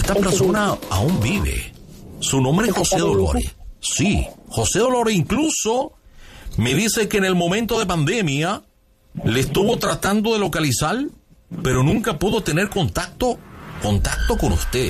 esta persona aún vive. Su nombre es José Dolores. Sí, José Dolores incluso me dice que en el momento de pandemia le estuvo tratando de localizar, pero nunca pudo tener contacto con usted.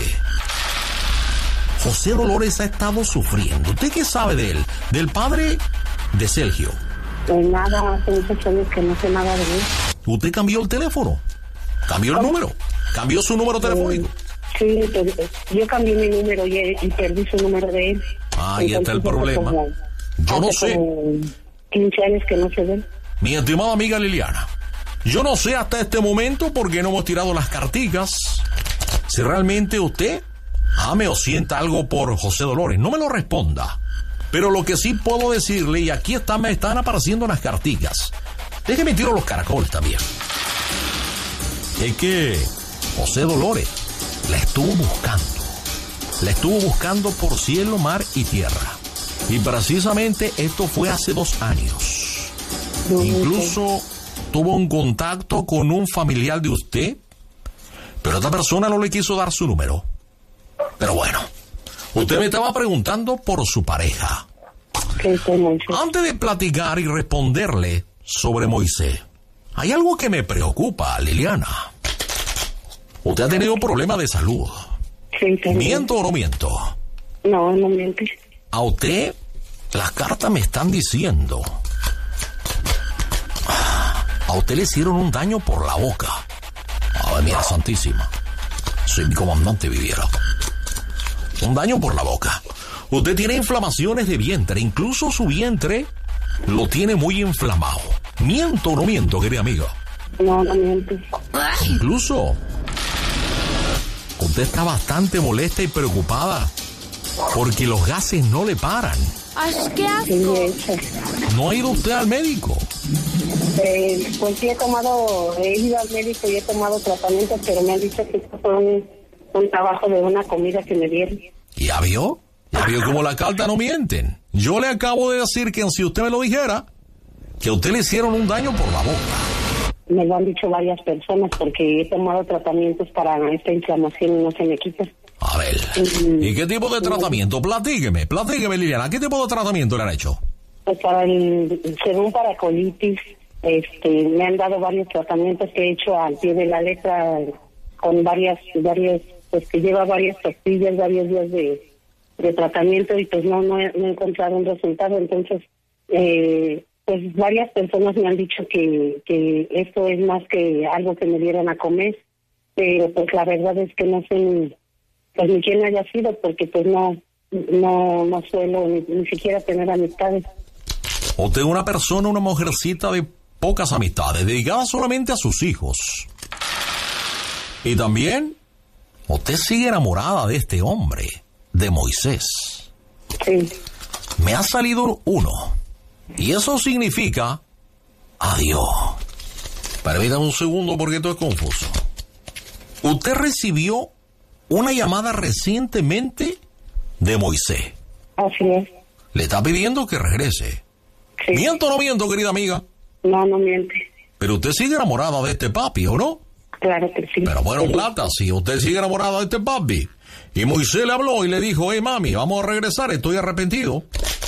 José Dolores ha estado sufriendo. ¿Usted qué sabe de él? Del padre de Sergio. Nada, hace muchos años que no sé nada de él. ¿Usted cambió el teléfono? ¿Cambió el número? ¿Cambió su número telefónico? Sí, yo cambié mi número y perdí su número de él. Ahí está el problema. Yo no sé. 15 años que no se ven. Mi estimada amiga Liliana, yo no sé hasta este momento por qué no hemos tirado las carticas. Si realmente usted ame o sienta algo por José Dolores, no me lo responda. Pero lo que sí puedo decirle, y aquí me están apareciendo las carticas. Déjeme tiro los caracoles también. Es que José Dolores la estuvo buscando. La estuvo buscando por cielo, mar y tierra. Y precisamente esto fue hace 2 años. Incluso tuvo un contacto con un familiar de usted, pero esta persona no le quiso dar su número. Pero bueno, usted me estaba preguntando por su pareja. Antes de platicar y responderle sobre Moisés, hay algo que me preocupa, Liliana. Usted ha tenido problemas de salud. Sí, ¿Miento o no miento? No, no miente. A usted, las cartas me están diciendo. A usted le hicieron un daño por la boca. Ay, mira, santísima. Soy mi comandante Viviera. Un daño por la boca. Usted tiene inflamaciones de vientre. Incluso su vientre lo tiene muy inflamado. ¿Miento o no miento, querida amiga? No, no miento. Incluso usted está bastante molesta y preocupada porque los gases no le paran. ¡Qué asco! ¿No ha ido usted al médico? Pues sí he ido al médico y he tomado tratamientos, pero me han dicho que esto fue un trabajo de una comida que me dieron. ¿Ya vio? ¿Ya vio cómo la carta no mienten? Yo le acabo de decir que si usted me lo dijera, que a usted le hicieron un daño por la boca. Me lo han dicho varias personas porque he tomado tratamientos para esta inflamación y no se me quita. A ver, ¿y qué tipo de tratamiento? Platíqueme, Liliana, ¿qué tipo de tratamiento le han hecho? Pues según para colitis, me han dado varios tratamientos que he hecho al pie de la letra, con varias, pues que lleva varias pastillas, varios días de tratamiento y pues no he encontrado un resultado. Entonces, pues varias personas me han dicho que esto es más que algo que me dieron a comer, pero pues la verdad es que no sé pues ni quién haya sido, porque pues no suelo ni siquiera tener amistades. Usted es una persona, una mujercita de pocas amistades, dedicada solamente a sus hijos. Y también, usted sigue enamorada de este hombre, de Moisés. Sí. Me ha salido uno, y eso significa adiós. Permítame un segundo porque esto es confuso. Usted recibió una llamada recientemente de Moisés. Así es. Le está pidiendo que regrese. Sí. ¿Miento o no miento, querida amiga? No miente. Pero usted sigue enamorada de este papi, ¿o no? Claro que sí. Pero bueno, plata, si usted sigue enamorada de este papi, y Moisés le habló y le dijo, hey mami, vamos a regresar, estoy arrepentido.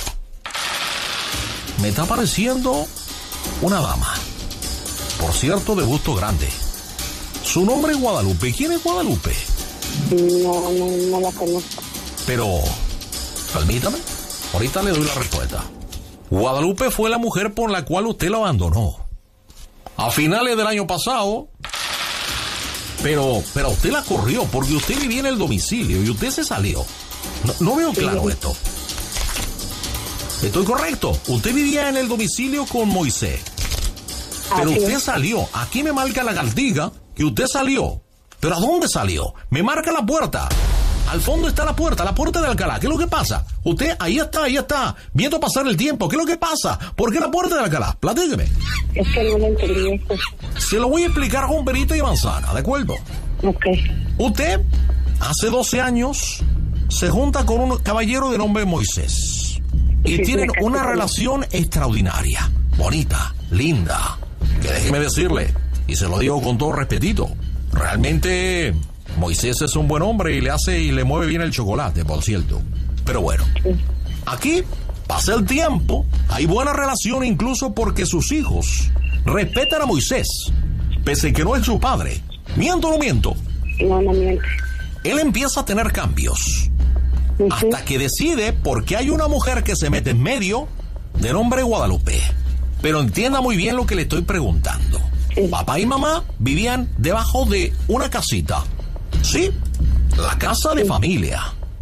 Me está pareciendo una dama, por cierto, de gusto grande. Su nombre es Guadalupe. ¿Quién es Guadalupe? No la conozco. Pero, permítame, ahorita le doy la respuesta. Guadalupe fue la mujer por la cual usted lo abandonó a finales del año pasado, pero usted la corrió porque usted vivía en el domicilio y usted se salió. No veo claro esto. ¿Estoy correcto? Usted vivía en el domicilio con Moisés, pero usted salió. Aquí me marca la cartica que usted salió. ¿Pero a dónde salió? Me marca la puerta. Al fondo está la puerta de Alcalá. ¿Qué es lo que pasa? Usted, ahí está, viendo pasar el tiempo. ¿Qué es lo que pasa? ¿Por qué la puerta de Alcalá? Platíqueme. Es que no lo entendí esto. Se lo voy a explicar con perito y manzana, ¿de acuerdo? Ok. Usted, hace 12 años, se junta con un caballero de nombre Moisés. Y sí, tienen una relación extraordinaria, bonita, linda. Que déjeme decirle, y se lo digo con todo respetito, realmente Moisés es un buen hombre y le hace y le mueve bien el chocolate, por cierto. Pero bueno, aquí pasa el tiempo, hay buena relación incluso porque sus hijos respetan a Moisés, pese que no es su padre. ¿Miento o no miento? No, no miente. Él empieza a tener cambios, hasta que decide, porque hay una mujer que se mete en medio, de nombre Guadalupe. Pero entienda muy bien lo que le estoy preguntando. Papá y mamá vivían debajo de una casita. Sí, la casa de familia.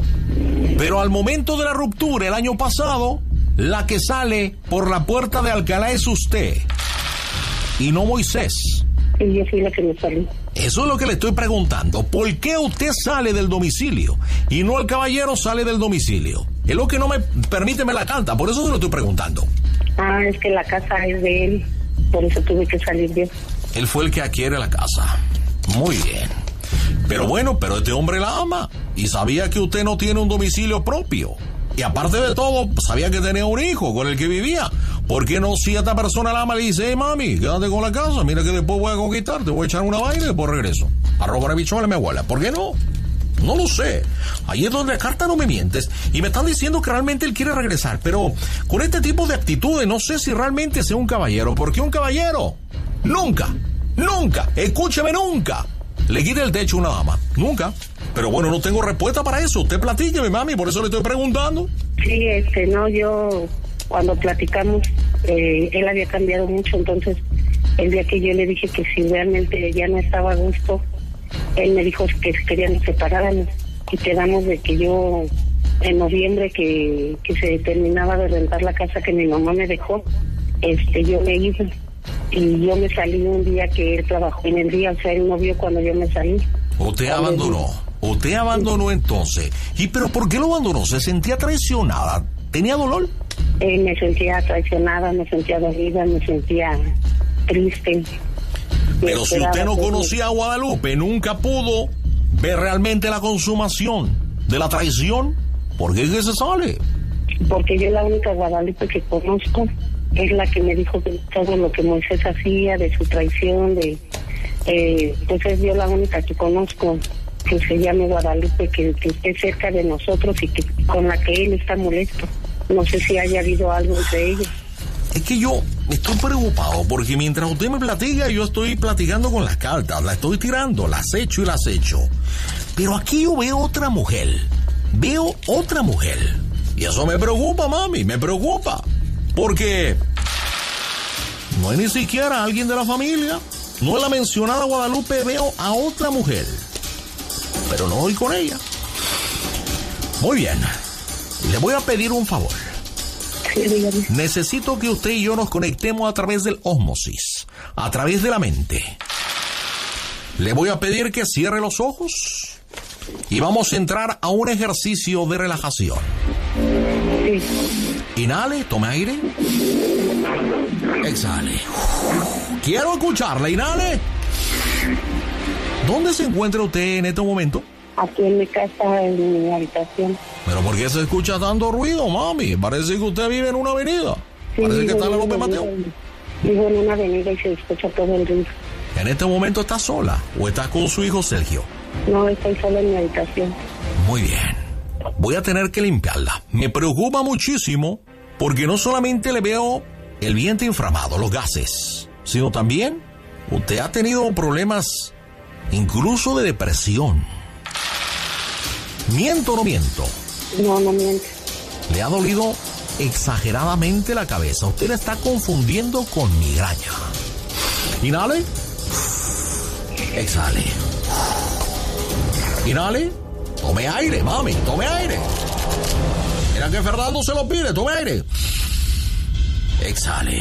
Pero al momento de la ruptura el año pasado, la que sale por la puerta de Alcalá es usted, y no Moisés. Y yo fui la que me salí. Eso es lo que le estoy preguntando. ¿Por qué usted sale del domicilio y no el caballero sale del domicilio? Es lo que no me permite me la carta, por eso se lo estoy preguntando. Ah, es que la casa es de él, por eso tuve que salir yo. Él fue el que adquiere la casa. Muy bien. Pero bueno, pero este hombre la ama y sabía que usted no tiene un domicilio propio. Y aparte de todo, sabía que tenía un hijo con el que vivía. ¿Por qué no, si esta persona la ama, le dice, hey, mami, quédate con la casa, mira que después voy a conquistar, te voy a echar una vaina y después regreso a robar bichola a mi abuela? ¿Por qué no? No lo sé. Ahí es donde la carta no me mientes. Y me están diciendo que realmente él quiere regresar. Pero con este tipo de actitudes no sé si realmente sea un caballero. Porque un caballero nunca, escúcheme, nunca le quite el techo a una dama. Nunca. Pero bueno, no tengo respuesta para eso. Usted platíqueme, mami, por eso le estoy preguntando. Sí, no, yo cuando platicamos, él había cambiado mucho. Entonces, el día que yo le dije que si realmente ya no estaba a gusto, él me dijo que querían separarnos y quedamos de que yo en noviembre que se terminaba de rentar la casa que mi mamá me dejó, yo me iba y yo me salí un día que él trabajó en el día, o sea, él no vio cuando yo me salí. Usted abandonó entonces. ¿Y pero por qué lo abandonó? ¿Se sentía traicionada? ¿Tenía dolor? Me sentía traicionada, me sentía dolida, me sentía triste. Pero si usted no conocía a Guadalupe, nunca pudo ver realmente la consumación de la traición. ¿Por qué es que se sale? Porque yo la única Guadalupe que conozco es la que me dijo que todo lo que Moisés hacía, de su traición, pues es yo la única que conozco que se llame Guadalupe, que esté cerca de nosotros y que con la que él está molesto. No sé si haya habido algo entre ellos. Es que yo estoy preocupado porque mientras usted me platica, yo estoy platicando con las cartas, las estoy tirando, las echo y las echo. Pero aquí yo veo otra mujer. Y eso me preocupa, mami, me preocupa. Porque no es ni siquiera alguien de la familia. No es la mencionada Guadalupe, veo a otra mujer. Pero no voy con ella. Muy bien. Le voy a pedir un favor. Necesito que usted y yo nos conectemos a través del ósmosis, a través de la mente. Le voy a pedir que cierre los ojos y vamos a entrar a un ejercicio de relajación. Inhale, tome aire. Exhale. Quiero escucharla, inhale. ¿Dónde se encuentra usted en este momento? Aquí en mi casa, en mi habitación. ¿Pero por qué se escucha tanto ruido, mami? Parece que usted vive en una avenida. Sí, parece que está en la López Mateo. Vivo en una avenida y se escucha todo el ruido. ¿En este momento está sola o está con su hijo Sergio? No, estoy sola en mi habitación. Muy bien. Voy a tener que limpiarla. Me preocupa muchísimo porque no solamente le veo el vientre inflamado, los gases, sino también usted ha tenido problemas incluso de depresión. ¿Miento o no miento? No, no miento. Le ha dolido exageradamente la cabeza. Usted la está confundiendo con migraña. Inhale. Exhale. Inhale. Tome aire, mami, tome aire. Mira que Fernando se lo pide, tome aire. Exhale.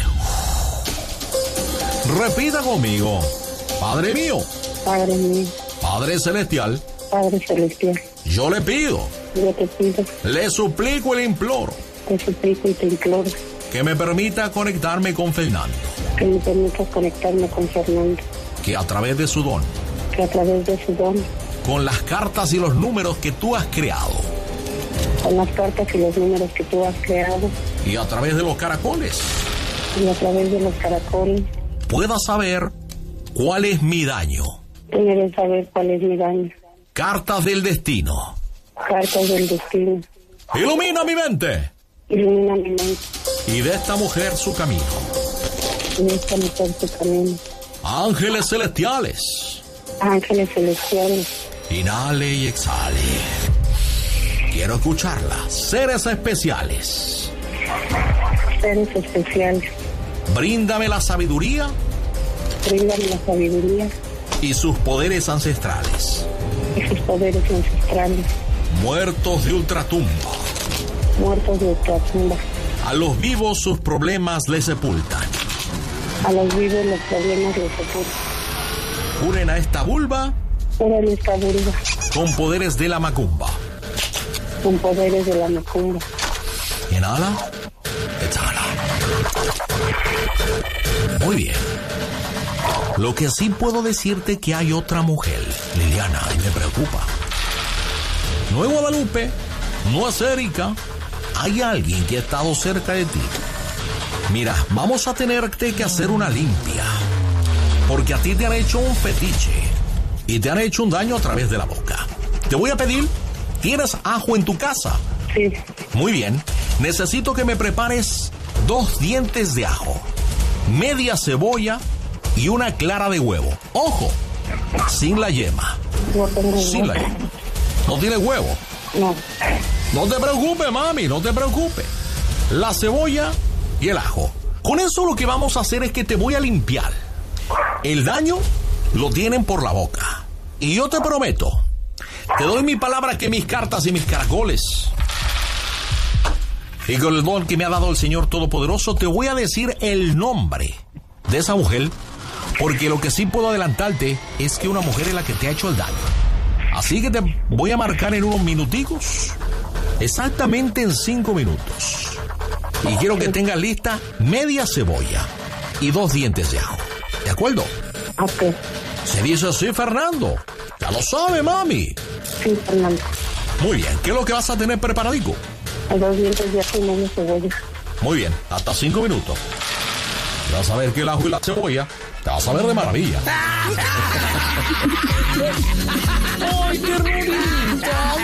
Repita conmigo. Padre mío. Padre mío. Padre celestial. Padre celestial. Yo le pido. Yo te pido. Le suplico y le imploro. Te suplico y te imploro. Que me permita conectarme con Fernando. Que me permitas conectarme con Fernando. Que a través de su don. Que a través de su don. Con las cartas y los números que tú has creado. Con las cartas y los números que tú has creado. Y a través de los caracoles. Y a través de los caracoles. Pueda saber cuál es mi daño. Tú debes saber cuál es mi daño. Cartas del destino. Cartas del destino. Ilumina mi mente. Ilumina mi mente. Y de esta mujer su camino. Y de esta mujer su camino. Ángeles celestiales. Ángeles celestiales. Inhale y exhale. Quiero escucharla. Seres especiales. Seres especiales. Bríndame la sabiduría. Bríndame la sabiduría. Y sus poderes ancestrales. Y sus poderes ancestrales. Muertos de ultratumba. Muertos de ultratumba. A los vivos sus problemas les sepultan. A los vivos los problemas les sepultan. Curen a esta vulva. Curen esta vulva. Con poderes de la macumba. Con poderes de la macumba. Inhala. Exhala. Muy bien. Lo que sí puedo decirte que hay otra mujer, Liliana, y me preocupa. No es Guadalupe, no es Erika. Hay alguien que ha estado cerca de ti. Mira, vamos a tenerte que hacer una limpia. Porque a ti te han hecho un fetiche. Y te han hecho un daño a través de la boca. Te voy a pedir, ¿tienes ajo en tu casa? Sí. Muy bien. Necesito que me prepares 2 dientes de ajo, media cebolla y una clara de huevo. ¡Ojo! Sin la yema. No tengo Sin la yema. ¿No tiene huevo? No. No te preocupes, mami, no te preocupes. La cebolla y el ajo. Con eso lo que vamos a hacer es que te voy a limpiar. El daño lo tienen por la boca. Y yo te prometo, te doy mi palabra que mis cartas y mis caracoles, y con el don que me ha dado el Señor Todopoderoso, te voy a decir el nombre de esa mujer, porque lo que sí puedo adelantarte es que una mujer es la que te ha hecho el daño. Así que te voy a marcar en unos minuticos, exactamente en 5 minutos. Y quiero que tengas lista media cebolla y 2 dientes de ajo. ¿De acuerdo? Ok. Se dice así, Fernando. Ya lo sabe, mami. Sí, Fernando. Muy bien. ¿Qué es lo que vas a tener preparadico? 2 dientes de ajo y media cebolla. Muy bien. Hasta 5 minutos. Y vas a ver que el ajo y la cebolla te vas a ver de maravilla. ¡Ay, qué bonita,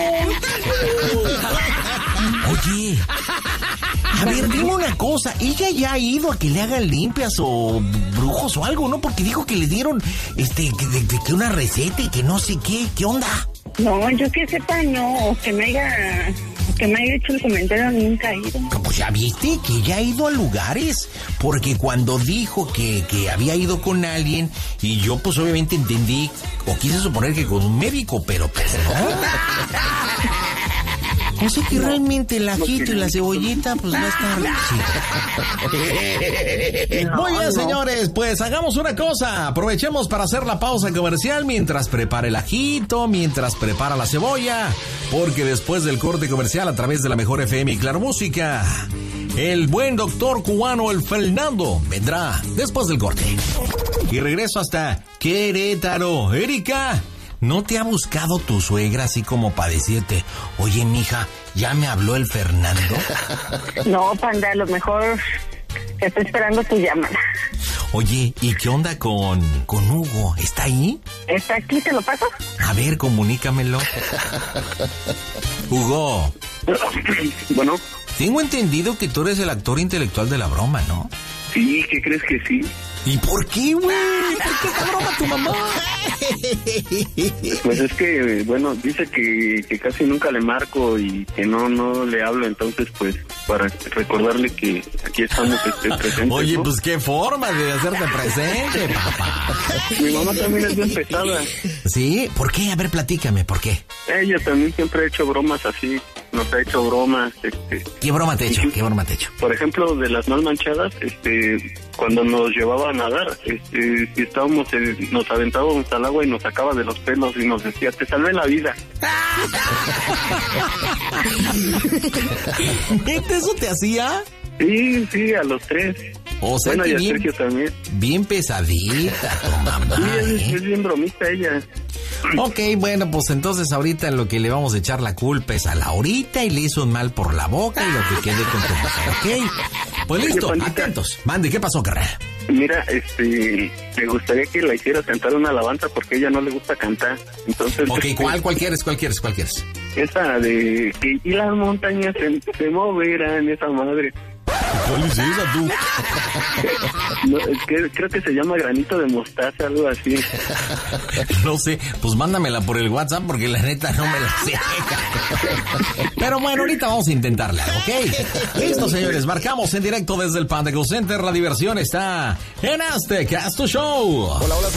Oye, a ver, dime una cosa. Ella ya ha ido a que le hagan limpias o brujos o algo, ¿no? Porque dijo que le dieron que una receta y que no sé qué. ¿Qué onda? No, yo que sepa, no. Que me haya hecho el comentario, nunca he ido. Pues ya viste que ya ha ido a lugares, porque cuando dijo que había ido con alguien, y yo pues obviamente entendí, o quise suponer que con un médico, pero no. O sea que realmente el ajito y la cebollita pues va a estar... Muy bien, señores, pues hagamos una cosa, aprovechemos para hacer la pausa comercial mientras prepara el ajito, mientras prepara la cebolla, porque después del corte comercial a través de la Mejor FM y Claro Música, el buen doctor cubano, el Fernando, vendrá después del corte. Y regreso hasta Querétaro. Erika, ¿no te ha buscado tu suegra así como para decirte, oye, mija, ya me habló el Fernando? No, Panda, a lo mejor estoy esperando tu llamada. Oye, ¿y qué onda con Hugo? ¿Está ahí? ¿Está aquí? ¿Te lo paso? A ver, comunícamelo. Hugo. Bueno. Tengo entendido que tú eres el actor intelectual de la broma, ¿no? Sí, ¿qué crees que sí? ¿Y por qué, güey? ¿Por qué esta broma tu mamá? Pues es que, bueno, dice que casi nunca le marco y que no le hablo, entonces pues para recordarle que aquí estamos presentes. Oye, ¿no? pues qué forma de hacerte presente, papá. Mi mamá también es bien pesada. ¿Sí? ¿Por qué? A ver, platícame, ¿por qué? Ella también siempre ha hecho bromas así, nos ha hecho bromas. ¿Qué broma te he hecho? ¿Qué broma te he hecho? Por ejemplo, de las mal manchadas, cuando nos llevaba a nadar, si estábamos, nos aventábamos al agua y nos sacaba de los pelos y nos decía, te salvé la vida. ¿Neta eso te hacía? Sí, a los 3. O sea, bueno, y a bien, Sergio también. Bien pesadita tu mamá. Sí, es bien bromista ella. Ok, bueno, pues entonces ahorita lo que le vamos a echar la culpa es a Laurita y le hizo un mal por la boca y lo que quede con tu mujer, ¿ok? Pues listo, Oye, atentos. Mande, ¿qué pasó, carnal? Mira, me gustaría que la hiciera cantar una alabanza porque a ella no le gusta cantar. Entonces, Ok, ¿cuál quieres? Esa de que y las montañas se moverán, esa madre. ¿Cuál es esa, tú? No, creo que se llama Granito de Mostaza, algo así. No sé, pues mándamela por el WhatsApp porque la neta no me la sé. Pero bueno, ahorita vamos a intentarla, ¿ok? Listo, señores, marcamos en directo desde el Panda Go Center. La diversión está en Azteca Show. Hola,